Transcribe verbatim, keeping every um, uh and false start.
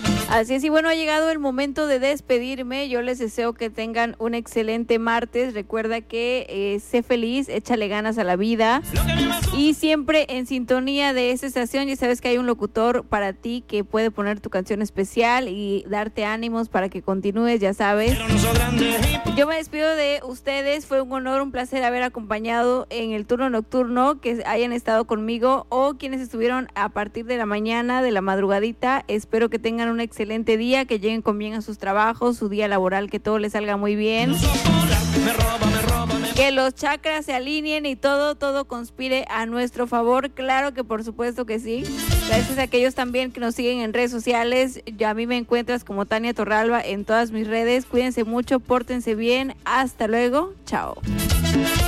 Así es, y bueno, ha llegado el momento de despedirme. Yo les deseo que tengan un excelente martes. Recuerda que eh, sé feliz, échale ganas a la vida y siempre en sintonía de esta estación. Ya sabes que hay un locutor para ti que puede poner tu canción especial y darte ánimos para que continúes, ya sabes. Yo me despido de ustedes. Fue un honor, un placer haber acompañado en el turno nocturno, que hayan estado conmigo o quienes estuvieron a partir de la mañana, de la madrugadita. Espero que tengan un excelente excelente día, que lleguen con bien a sus trabajos, su día laboral, que todo les salga muy bien, que los chakras se alineen y todo, todo conspire a nuestro favor. Claro que por supuesto que sí. Gracias a aquellos también que nos siguen en redes sociales. Ya a mí me encuentras como Tania Torralba en todas mis redes. Cuídense mucho, pórtense bien. Hasta luego. Chao.